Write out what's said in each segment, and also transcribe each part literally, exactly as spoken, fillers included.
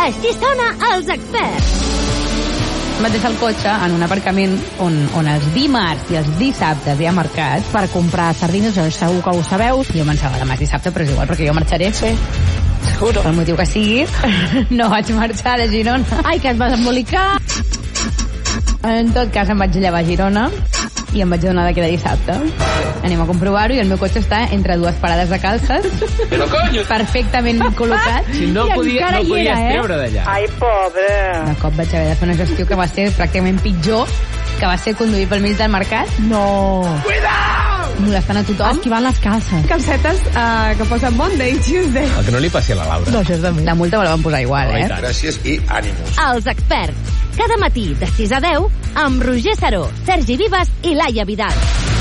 Així sona Els Experts. Vaig deixar el cotxe en un aparcament on, on els dimarts i els dissabtes hi ha mercat per comprar sardines, segur que ho sabeu. Jo pensava, demà és dissabte, però és igual, perquè jo marxaré. Sí. Seguro. Per el motiu que sigui, no vaig marxar de Girona. Ai, que et vas embolicar. En tot cas, em vaig llevar a Girona i em vaig donar que era dissabte. Anem a comprovar-ho i el meu cotxe està entre dues parades de calces. Però coño! Perfectament col·locat. Si no, podia, no podies era, eh? treure d'allà. Ai, pobre. De cop vaig haver de fer una gestió que va ser pràcticament pitjor, que va ser conduir pel mig del mercat. No. Cuidao! Molestant a tothom. Esquivant les calces. Calcetes uh, que posen Monday, Tuesday. El que no li passi a la Laura. No, això és de mi. La multa me la van posar igual, eh? Gràcies i ànimos. Els Experts. Cada matí de sis a deu amb Roger Saró, Sergi Vives i Laia Vidal.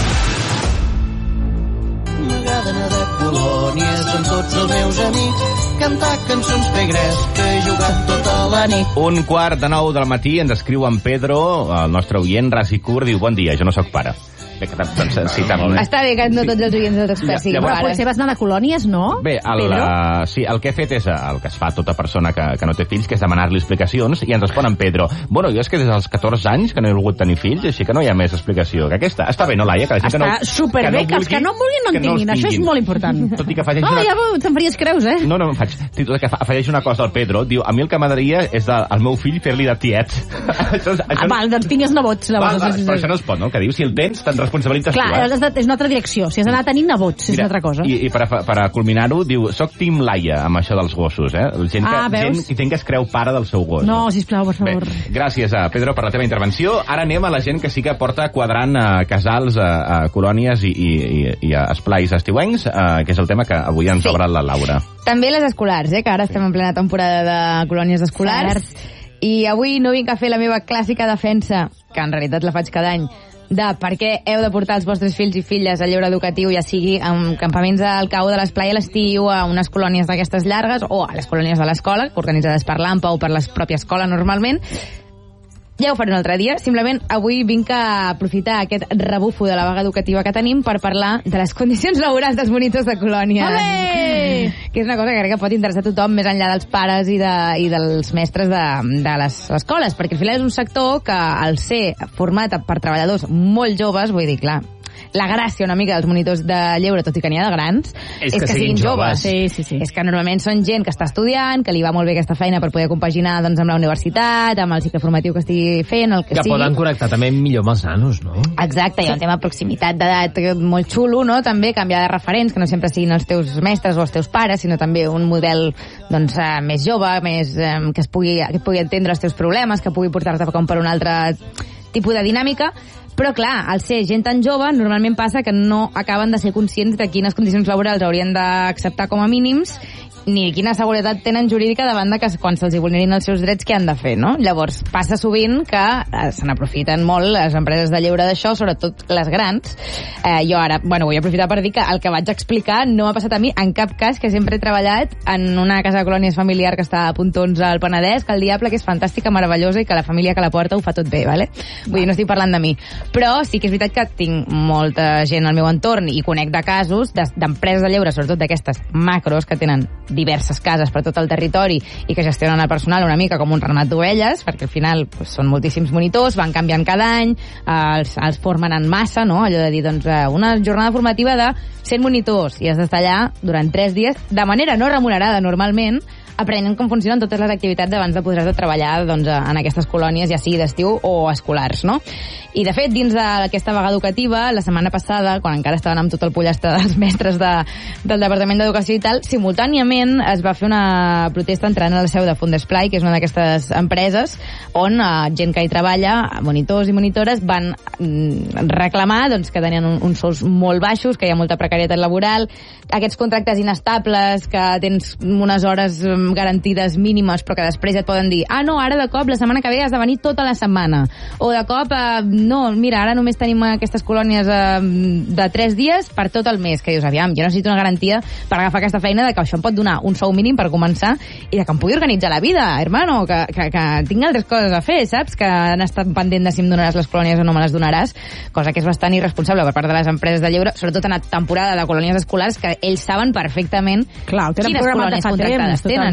M'agrada anar de colònies amb tots els meus amics, cantar cançons pegres que he jugat tota la nit. Un quart de nou del matí ens escriu en Pedro, el nostre oient, ras i curt, diu: bon dia, jo no sóc pare. Bé, que doncs, sí, també. Està bé que no tots els oients dels experts siguin pares. Però potser vas anar de colònies, no? Bé, el, uh, sí, el que he fet és el que es fa a tota persona que, que no té fills, que és demanar-li explicacions, i ens respon en Pedro: bueno, jo és que des dels catorze anys que no he volgut tenir fills, així que no hi ha més explicació que aquesta. Està bé, no, Laia? Que la gent Està que no, superbé, que, no que els que no en vulguin no en tinguin. No Això és molt important. Tot i que afegeix no, una... ja te'n faries creus, eh? No, no, em faig. Tot i que afegeix una cosa al Pedro, diu: a mi el que m'agradaria és de, el meu fill fer-li de tiet. això, això... Ah, val, doncs tingues nebots. Val, val, però això no es pot, no? El que diu, si el tens, te'n responsabilitzes tu, eh? És una altra direcció. Si has d'anar a tenir nebots, és Mira, una altra cosa. I, i per, a, per a culminar-ho, diu: soc Team Laia amb això dels gossos, eh? Gent que, ah, gent, gent que es creu pare del seu gos. No, sisplau, per favor. Bé, gràcies, a Pedro, per la teva intervenció. Ara anem a la gent que sí que porta quadrant a casals, a, a colònies i, i, i, i a esplais estiuencs, a, que és el tema que avui ens sí. obre la Laura. També les escolars, eh? Que ara estem en plena temporada de colònies escolars. Cert. I avui no vinc a fer la meva clàssica defensa, que en realitat la faig cada any, de per què heu de portar els vostres fills i filles al lleure educatiu, ja sigui en campaments al cau de l'esplai a l'estiu, a unes colònies d'aquestes llargues, o a les colònies de l'escola, organitzades per l'A M P A o per la pròpia escola normalment. Ja ho faré un altre dia. Simplement avui vinc a aprofitar aquest rebufo de la vaga educativa que tenim per parlar de les condicions laborals dels monitors de colònia. Olé! Que és una cosa que crec que pot interessar a tothom, més enllà dels pares i, de, i dels mestres de, de les escoles, perquè al final és un sector que, al ser format per treballadors molt joves, vull dir, clar, la gràcia una mica dels monitors de lleure, tot i que n'hi ha de grans, és, és que, que siguin joves. Sí, sí, sí. És que normalment són gent que està estudiant, que li va molt bé aquesta feina per poder compaginar doncs, amb la universitat, amb el cicle formatiu que estigui fent, el que, que sigui. poden connectar també millor amb els nanos, no? Exacte, hi ha un tema de proximitat d'edat molt xulo, no? També canviar de referents, que no sempre siguin els teus mestres o els teus pares, sinó també un model doncs, uh, més jove, més, um, que, es pugui, que pugui entendre els teus problemes, que pugui portar-te com per un altre tipus de dinàmica. Però, clar, al ser gent tan jove, normalment passa que no acaben de ser conscients de quines condicions laborals haurien d'acceptar com a mínims ni quina seguretat tenen jurídica davant de que quan se'ls vulnerin els seus drets què han de fer, no? Llavors, passa sovint que eh, se n'aprofiten molt les empreses de lleure d'això, sobretot les grans. Eh, jo ara, bueno, vull aprofitar per dir que el que vaig explicar no m'ha passat a mi en cap cas, que sempre he treballat en una casa de colònies familiar que està a Pontons al Penedès, que el Diable, que és fantàstica, meravellosa, i que la família que la porta ho fa tot bé, vale? Vull dir, no estic parlant de mi. Però sí que és veritat que tinc molta gent al meu entorn i conec de casos d'empreses de lleure, sobretot d'aquestes macros que tenen diverses cases per tot el territori i que gestionen el personal una mica com un ramat d'ovelles, perquè al final pues, són moltíssims monitors, van canviant cada any, eh, els, els formen en massa, no? Allò de dir, doncs, eh, una jornada formativa de cent monitors i has d'estar allà durant tres dies, de manera no remunerada normalment, aprenent com funcionen totes les activitats abans de poder treballar doncs, en aquestes colònies, ja sigui d'estiu o escolars, no? I, de fet, dins d'aquesta vaga educativa, la setmana passada, quan encara estaven amb tot el pollastre dels mestres de, del Departament d'Educació i tal, simultàniament es va fer una protesta entrant a la seu de Fundesplai, que és una d'aquestes empreses, on eh, gent que hi treballa, monitors i monitores, van mm, reclamar doncs, que tenien un, uns sous molt baixos, que hi ha molta precarietat laboral, aquests contractes inestables, que tens unes hores garantides mínimes, però que després et poden dir ah, no, ara de cop la setmana que ve has de venir tota la setmana. O de cop, eh, no, mira, ara només tenim aquestes colònies eh, de tres dies per tot el mes, que dius, aviam, jo necessito una garantia per agafar aquesta feina de que això em pot donar un sou mínim per començar i de que em pugui organitzar la vida, hermano, que, que, que tinc altres coses a fer, saps? Que han estat pendent de si em donaràs les colònies o no me les donaràs, cosa que és bastant irresponsable per part de les empreses de lleure, sobretot en la temporada de colònies escolars, que ells saben perfectament Clar, quines colònies contractades tenen.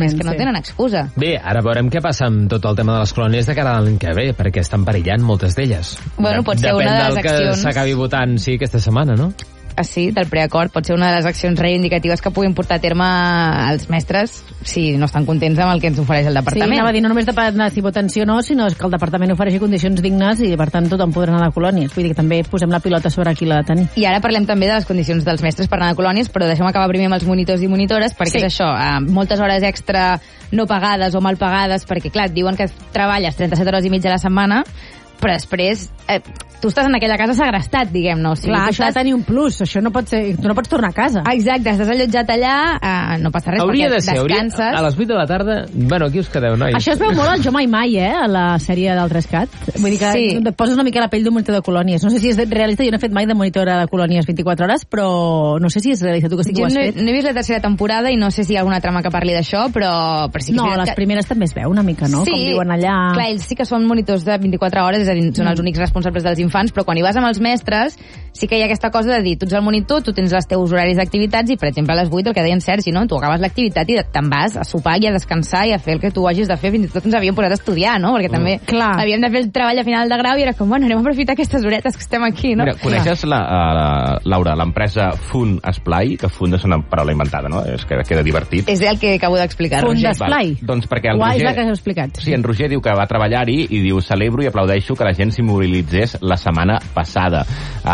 Totalment, és que no sí. tenen excusa. Bé, ara veurem què passa amb tot el tema de les colònies de cara a l'any que ve, perquè estan perillant moltes d'elles. Bueno, pot ser una de les Depèn del que accions. s'acabi votant, sí, aquesta setmana, no? Ah, sí, del preacord pot ser una de les accions reivindicatives que puguin portar a terme els mestres si no estan contents amb el que ens ofereix el Sí, departament. anava a dir, no només depèn de si voten sí o no, sinó que el departament ofereixi condicions dignes i, per tant, tothom podrà anar a colònies. Vull dir que també posem la pilota sobre qui l'ha de tenir. I ara parlem també de les condicions dels mestres per anar a colònies, però deixem acabar primer amb els monitors i monitores, perquè Sí. és això, eh, moltes hores extra no pagades o mal pagades, perquè, clar, et diuen que treballes trenta-set hores i mitja a la setmana, però després eh, tu estàs en aquella casa segrestat, diguem-ne. O sigui, Clar, tu això ha estàs... de tenir un plus, això no pot ser... Tu no pots tornar a casa. Ah, exacte, estàs allotjat allà, eh, no passa res, Hauria perquè de ser, hauria, descanses. a les vuit de la tarda... Bueno, aquí us quedeu, nois. Això es veu molt al Jo Mai Mai, eh, a la sèrie del Trescat. Vull dir que Sí. et poses una mica la pell d'un monitor de colònies. No sé si és realista, jo no he fet mai de monitora de colònies vint-i-quatre hores, però no sé si és realista, tu que sí que Jo ho has no, he- fet. no he vist la tercera temporada i no sé si hi ha alguna trama que parli d'això, però, però sí que és No, veritat les que... primeres també es veu una mica, no? Sí, Com viuen allà... clar, ells sí que són monitors de vint-i-quatre hores, és a dir, són els únics responsables dels infants, però quan hi vas amb els mestres sí que hi ha aquesta cosa de dir, tu ets el monitor, tu tens els teus horaris d'activitats i, per exemple, a les vuit, el que deia en Sergi, no? Tu acabes l'activitat i te'n vas a sopar i a descansar i a fer el que tu hagis de fer, fins i tot ens havíem posat a estudiar, no? Perquè també Clar. havíem de fer el treball a final de grau i era com, bueno, anem a aprofitar aquestes horetes que estem aquí, no? Mira, coneixes, la, la, Laura, l'empresa Fun Esplai? Que Fun és una paraula inventada, no? És que queda divertit. És el que acabo d'explicar, Fund Roger. d'esplai. Val. Doncs perquè el Uà, és Roger... la que has explicat. Sí, en Roger diu que va treballar-hi i diu celebro i aplaudeixo que la gent s'immobilitzés la setmana passada. Uh,